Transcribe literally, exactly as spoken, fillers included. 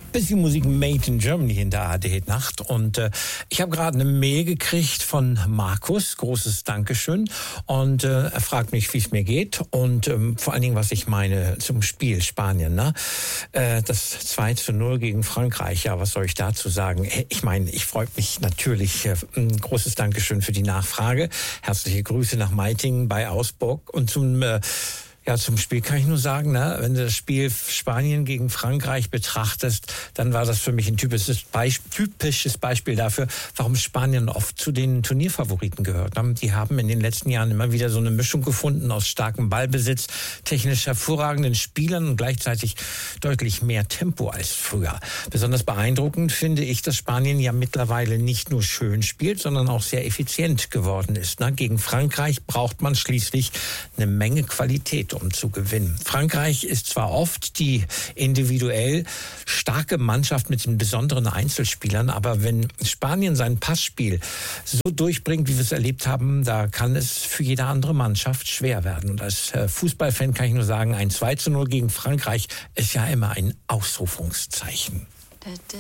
Bisschen Musik made in Germany in der A R D-Nacht. Und äh, ich habe gerade eine Mail gekriegt von Markus. Großes Dankeschön. Und äh, er fragt mich, wie es mir geht. Und ähm, vor allen Dingen, was ich meine zum Spiel Spanien. Ne? Äh, das zwei zu null gegen Frankreich. Ja, was soll ich dazu sagen? Ich meine, ich freue mich natürlich. Äh, ein großes Dankeschön für die Nachfrage. Herzliche Grüße nach Meitingen bei Augsburg. Und zum... Äh, Ja, zum Spiel kann ich nur sagen, ne, wenn du das Spiel Spanien gegen Frankreich betrachtest, dann war das für mich ein typisches Beispiel, typisches Beispiel dafür, warum Spanien oft zu den Turnierfavoriten gehört haben. Die haben in den letzten Jahren immer wieder so eine Mischung gefunden aus starkem Ballbesitz, technisch hervorragenden Spielern und gleichzeitig deutlich mehr Tempo als früher. Besonders beeindruckend finde ich, dass Spanien ja mittlerweile nicht nur schön spielt, sondern auch sehr effizient geworden ist. Ne? Gegen Frankreich braucht man schließlich eine Menge Qualität, um zu gewinnen. Frankreich ist zwar oft die individuell starke Mannschaft mit den besonderen Einzelspielern, aber wenn Spanien sein Passspiel so durchbringt, wie wir es erlebt haben, da kann es für jede andere Mannschaft schwer werden. Und als Fußballfan kann ich nur sagen, ein zwei zu null gegen Frankreich ist ja immer ein Ausrufungszeichen.